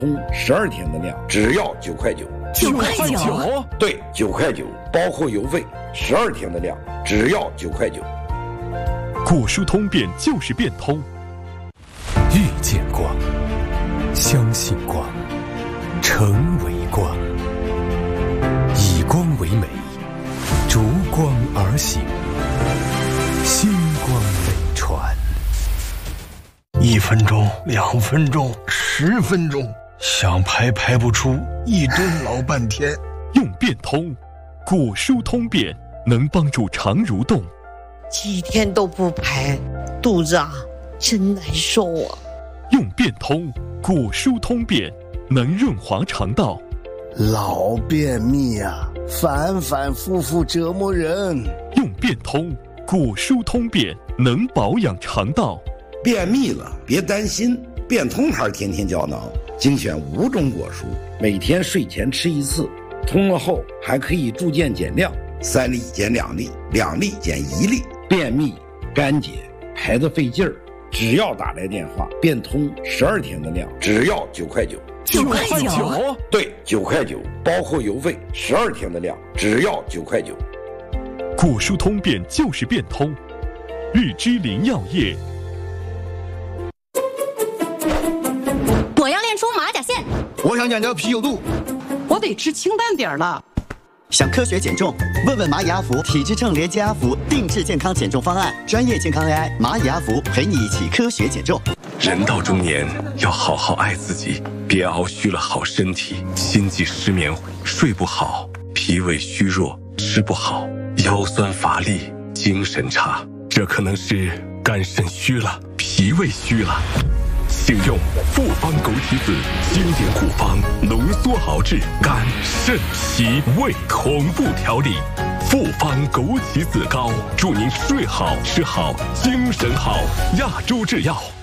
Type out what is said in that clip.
通12天的量，只要9块9。 9块9？ 对，9块9，包括邮费，12天的量，只要9块9。 果蔬通便就是变通。 遇见光，相信光，成为光，以光为美，逐光而行，星光美传。 1分钟、2分钟、10分钟，想排不出一顿老半天。 用变通，果蔬通便能帮助肠蠕动。 几天都不排，肚子真难受啊。 用变通，果蔬通便能润滑肠道。 老便秘啊，反反复复折磨人。 用变通，果蔬通便能保养肠道。 便秘了别担心，变通牌天天胶囊精选5种果蔬，每天睡前吃1次，通了后还可以逐渐减量，3粒减2粒，2粒减1粒。便秘、干结、排得费劲儿，只要打来电话，变通12天的量，只要9块9。 9块9？ 对，9块9，包括邮费，12天的量，只要9块9。 果蔬通便就是变通，日之林药业。 我要练出马甲线， 我想减掉啤酒肚， 我得吃清淡点了。 想科学减重？问问蚂蚁阿福体脂秤连接阿福定制健康减重方案，专业健康 AI 蚂蚁阿福陪你一起科学减重。 人到中年要好好爱自己，别熬虚了好身体，心悸失眠，睡不好，脾胃虚弱，吃不好，腰酸乏力，精神差，这可能是肝肾虚了，脾胃虚了。请用复方枸杞子经典古方浓缩熬制肝肾脾胃同步调理，复方枸杞子膏，祝您睡好吃好精神好。亚洲制药。